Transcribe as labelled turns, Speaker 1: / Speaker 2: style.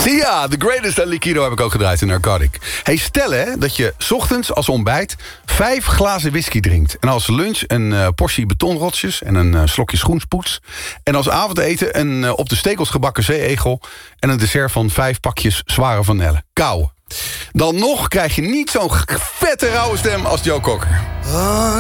Speaker 1: Sia, The Greatest en Liquido heb ik ook gedraaid in Narcotic. Hey, stel hè, dat je 's ochtends als ontbijt 5 glazen whisky drinkt. En als lunch een portie betonrotsjes en een slokje schoenspoets. En als avondeten een op de stekels gebakken zeeegel. En een dessert van 5 pakjes zware vanille. Kou. Dan nog krijg je niet zo'n vette rauwe stem als Joe Cocker.